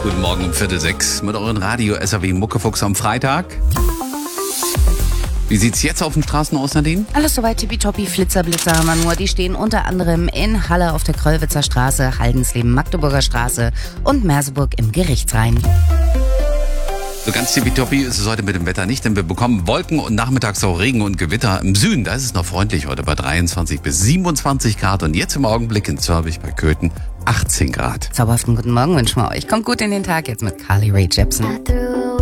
Guten Morgen um 5:45 mit euren Radio SAW Muckefuchs am Freitag. Wie sieht's jetzt auf den Straßen aus, Nadine? Alles soweit tippitoppi, Flitzerblitzer haben wir nur. Die stehen unter anderem in Halle auf der Kröllwitzer Straße, Haldensleben Magdeburger Straße und Merseburg im Gerichtsrhein. So ganz tippitoppi ist es heute mit dem Wetter nicht, denn wir bekommen Wolken und nachmittags auch Regen und Gewitter. Im Süden, da ist es noch freundlich heute bei 23 bis 27 Grad und jetzt im Augenblick in Zörbich bei Köthen 18 Grad. Zauberhaften guten Morgen wünschen wir euch. Kommt gut in den Tag jetzt mit Carly Rae Jepsen.